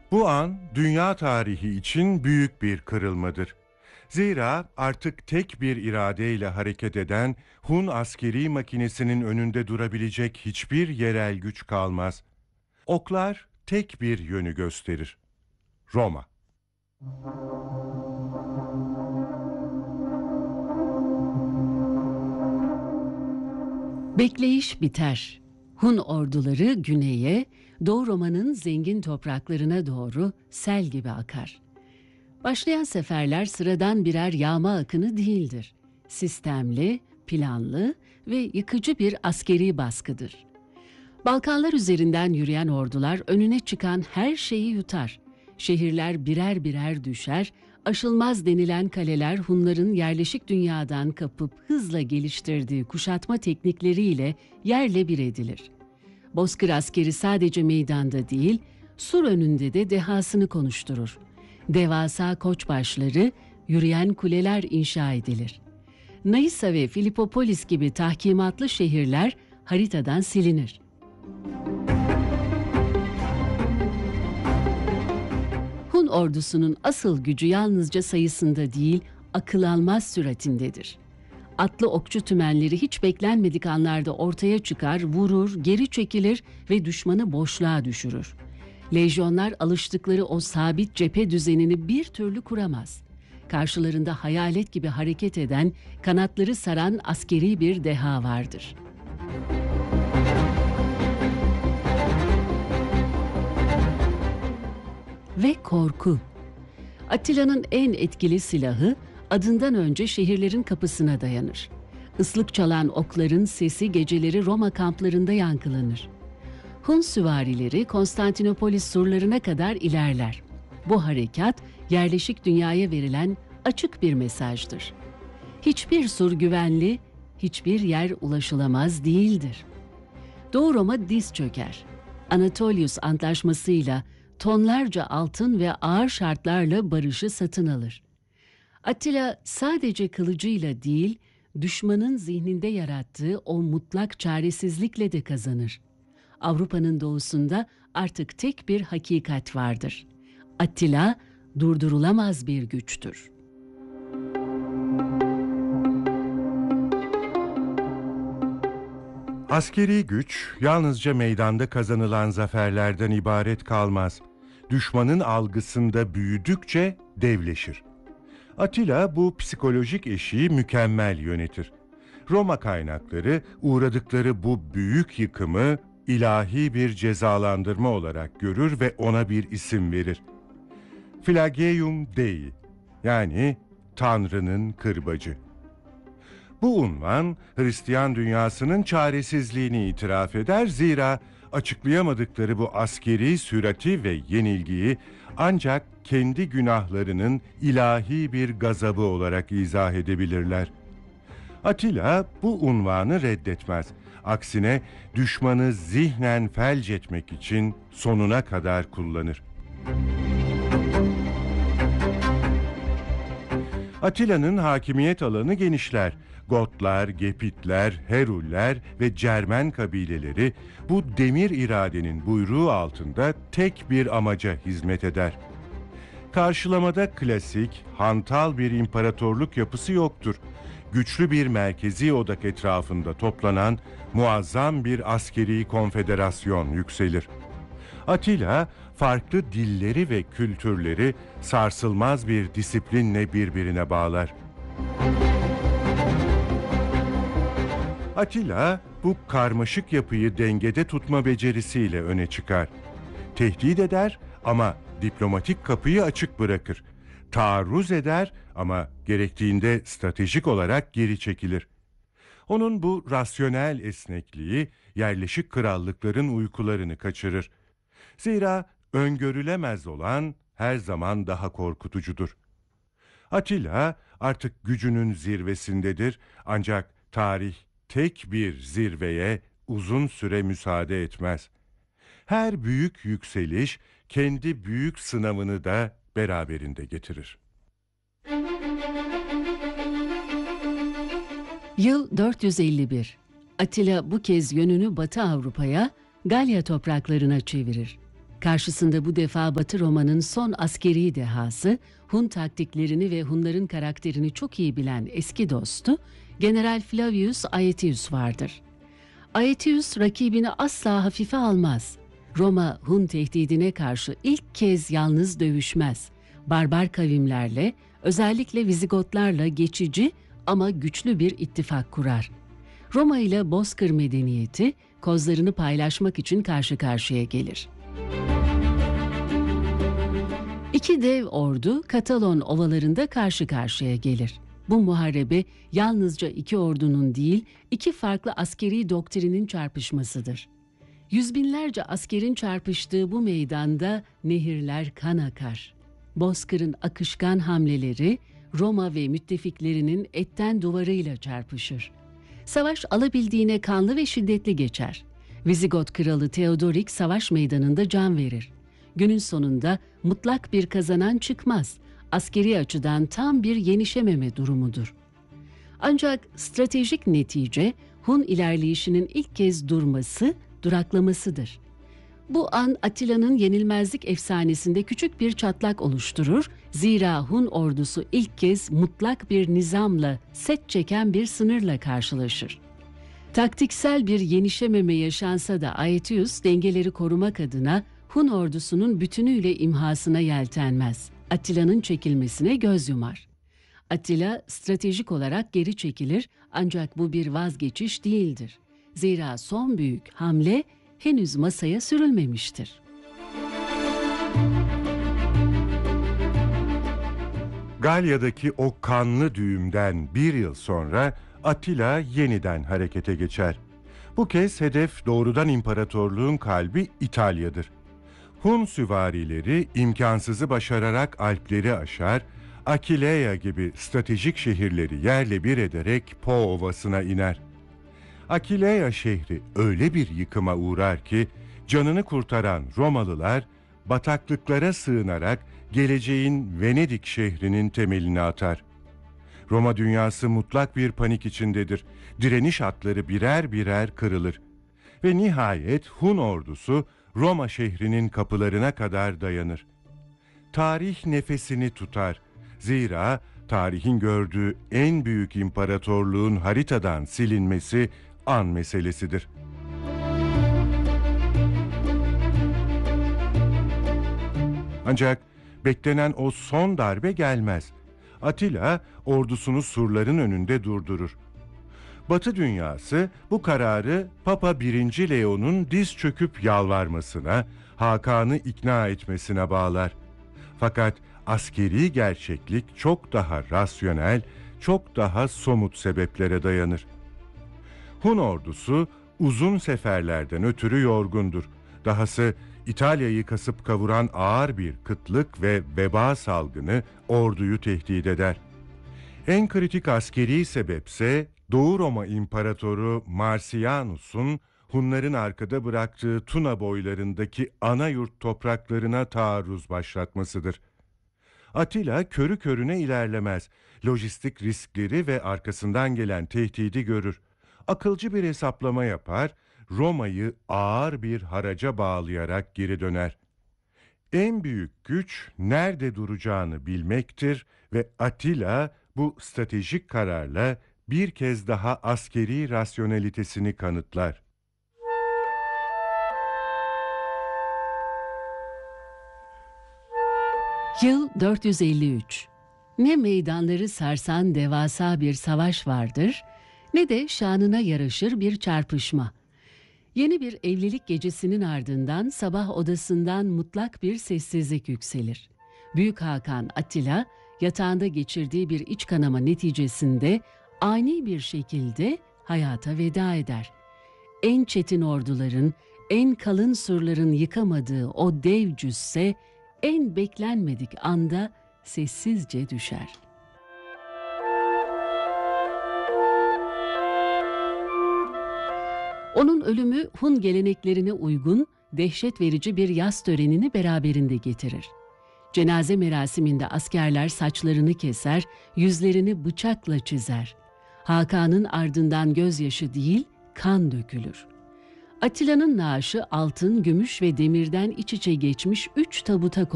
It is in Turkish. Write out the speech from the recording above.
Bu an dünya tarihi için büyük bir kırılmadır. Zira artık tek bir iradeyle hareket eden Hun askeri makinesinin önünde durabilecek hiçbir yerel güç kalmaz. Oklar tek bir yönü gösterir. Roma. Bekleyiş biter. Hun orduları güneye, Doğu Roma'nın zengin topraklarına doğru sel gibi akar. Başlayan seferler sıradan birer yağma akını değildir. Sistemli, planlı ve yıkıcı bir askeri baskıdır. Balkanlar üzerinden yürüyen ordular önüne çıkan her şeyi yutar. Şehirler birer birer düşer, aşılmaz denilen kaleler Hunların yerleşik dünyadan kapıp hızla geliştirdiği kuşatma teknikleriyle yerle bir edilir. Bozkır askeri sadece meydanda değil, sur önünde de dehasını konuşturur. Devasa koçbaşları, yürüyen kuleler inşa edilir. Naisa ve Filipopolis gibi tahkimatlı şehirler haritadan silinir. Hun ordusunun asıl gücü yalnızca sayısında değil, akıl almaz süratindedir. Atlı okçu tümenleri hiç beklenmedik anlarda ortaya çıkar, vurur, geri çekilir ve düşmanı boşluğa düşürür. Lejyonlar alıştıkları o sabit cephe düzenini bir türlü kuramaz. Karşılarında hayalet gibi hareket eden, kanatları saran askeri bir deha vardır. Ve korku. Attila'nın en etkili silahı adından önce şehirlerin kapısına dayanır. Islık çalan okların sesi geceleri Roma kamplarında yankılanır. Hun süvarileri Konstantinopolis surlarına kadar ilerler. Bu harekat yerleşik dünyaya verilen açık bir mesajdır. Hiçbir sur güvenli, hiçbir yer ulaşılamaz değildir. Doğu Roma diz çöker. Anatolius Antlaşması'yla tonlarca altın ve ağır şartlarla barışı satın alır. Attila sadece kılıcıyla değil, düşmanın zihninde yarattığı o mutlak çaresizlikle de kazanır. Avrupa'nın doğusunda artık tek bir hakikat vardır. Attila durdurulamaz bir güçtür. Askeri güç yalnızca meydanda kazanılan zaferlerden ibaret kalmaz. Düşmanın algısında büyüdükçe devleşir. Atilla bu psikolojik eşiği mükemmel yönetir. Roma kaynakları uğradıkları bu büyük yıkımı ilahi bir cezalandırma olarak görür ve ona bir isim verir. Flagellium Dei, yani Tanrı'nın kırbacı. Bu unvan Hristiyan dünyasının çaresizliğini itiraf eder, zira açıklayamadıkları bu askeri sürati ve yenilgiyi ancak kendi günahlarının ilahi bir gazabı olarak izah edebilirler. Atilla bu unvanı reddetmez. Aksine düşmanı zihnen felç etmek için sonuna kadar kullanır. Atilla'nın hakimiyet alanı genişler. Gotlar, Gepitler, Heruller ve Cermen kabileleri bu demir iradenin buyruğu altında tek bir amaca hizmet eder. Karşılamada klasik, hantal bir imparatorluk yapısı yoktur. Güçlü bir merkezi odak etrafında toplanan muazzam bir askeri konfederasyon yükselir. Atilla, farklı dilleri ve kültürleri sarsılmaz bir disiplinle birbirine bağlar. Atilla, bu karmaşık yapıyı dengede tutma becerisiyle öne çıkar. Tehdit eder ama diplomatik kapıyı açık bırakır. Taarruz eder ama gerektiğinde stratejik olarak geri çekilir. Onun bu rasyonel esnekliği yerleşik krallıkların uykularını kaçırır. Zira öngörülemez olan her zaman daha korkutucudur. Atilla artık gücünün zirvesindedir, ancak tarih tek bir zirveye uzun süre müsaade etmez. Her büyük yükseliş kendi büyük sınavını da beraberinde getirir. Yıl 451. Attila bu kez yönünü Batı Avrupa'ya, Galya topraklarına çevirir. Karşısında bu defa Batı Roma'nın son askeri dehası, Hun taktiklerini ve Hunların karakterini çok iyi bilen eski dostu General Flavius Aetius vardır. Aetius rakibini asla hafife almaz. Roma Hun tehdidine karşı ilk kez yalnız dövüşmez. Barbar kavimlerle, özellikle Vizigotlarla geçici ama güçlü bir ittifak kurar. Roma ile Bozkır medeniyeti kozlarını paylaşmak için karşı karşıya gelir. İki dev ordu Katalon ovalarında karşı karşıya gelir. Bu muharebe yalnızca iki ordunun değil, iki farklı askeri doktrinin çarpışmasıdır. Yüz binlerce askerin çarpıştığı bu meydanda nehirler kan akar. Bozkır'ın akışkan hamleleri Roma ve müttefiklerinin etten duvarıyla çarpışır. Savaş alabildiğine kanlı ve şiddetli geçer. Vizigot kralı Theodorik savaş meydanında can verir. Günün sonunda mutlak bir kazanan çıkmaz. Askeri açıdan tam bir yenişememe durumudur. Ancak stratejik netice Hun ilerleyişinin ilk kez durması, duraklamasıdır. Bu an Attila'nın yenilmezlik efsanesinde küçük bir çatlak oluşturur. Zira Hun ordusu ilk kez mutlak bir nizamla, set çeken bir sınırla karşılaşır. Taktiksel bir yenişememe yaşansa da Aetius dengeleri korumak adına Hun ordusunun bütünüyle imhasına yeltenmez. Attila'nın çekilmesine göz yumar. Attila stratejik olarak geri çekilir ancak bu bir vazgeçiş değildir. Zira son büyük hamle henüz masaya sürülmemiştir. Galya'daki o kanlı düğümden bir yıl sonra Attila yeniden harekete geçer. Bu kez hedef doğrudan imparatorluğun kalbi İtalya'dır. Hun süvarileri imkansızı başararak Alpleri aşar, Akileia gibi stratejik şehirleri yerle bir ederek Po Ovası'na iner. Akileia şehri öyle bir yıkıma uğrar ki canını kurtaran Romalılar bataklıklara sığınarak geleceğin Venedik şehrinin temelini atar. Roma dünyası mutlak bir panik içindedir. Direniş hatları birer birer kırılır. Ve nihayet Hun ordusu Roma şehrinin kapılarına kadar dayanır. Tarih nefesini tutar. Zira tarihin gördüğü en büyük imparatorluğun haritadan silinmesi an meselesidir. Ancak beklenen o son darbe gelmez. Attila ordusunu surların önünde durdurur. Batı dünyası bu kararı Papa 1. Leo'nun diz çöküp yalvarmasına, Hakan'ı ikna etmesine bağlar. Fakat askeri gerçeklik çok daha rasyonel, çok daha somut sebeplere dayanır. Hun ordusu uzun seferlerden ötürü yorgundur. Dahası İtalya'yı kasıp kavuran ağır bir kıtlık ve veba salgını orduyu tehdit eder. En kritik askeri sebepse Doğu Roma İmparatoru Marcianus'un Hunların arkada bıraktığı Tuna boylarındaki ana yurt topraklarına taarruz başlatmasıdır. Attila körü körüne ilerlemez. Lojistik riskleri ve arkasından gelen tehdidi görür. Akılcı bir hesaplama yapar, Roma'yı ağır bir haraca bağlayarak geri döner. En büyük güç nerede duracağını bilmektir ve Attila bu stratejik kararla bir kez daha askeri rasyonelitesini kanıtlar. Yıl 453. Ne meydanları sarsan devasa bir savaş vardır, ne de şanına yaraşır bir çarpışma. Yeni bir evlilik gecesinin ardından sabah odasından mutlak bir sessizlik yükselir. Büyük Hakan Attila, yatağında geçirdiği bir iç kanama neticesinde ani bir şekilde hayata veda eder. En çetin orduların, en kalın surların yıkamadığı o dev cüsse, en beklenmedik anda sessizce düşer. Onun ölümü Hun geleneklerine uygun, dehşet verici bir yas törenini beraberinde getirir. Cenaze merasiminde askerler saçlarını keser, yüzlerini bıçakla çizer. Hakan'ın ardından gözyaşı değil, kan dökülür. Attila'nın naaşı altın, gümüş ve demirden iç içe geçmiş 3 tabuta